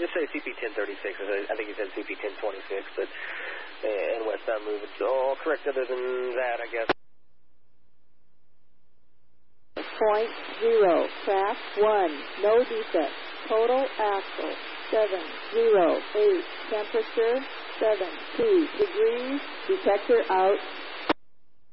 just say CP1036. I think he said CP1026, but and westbound moving. So all correct other than that, I guess. 0.0, craft 1, no defect, total axle 708, temperature 72 degrees, detector out.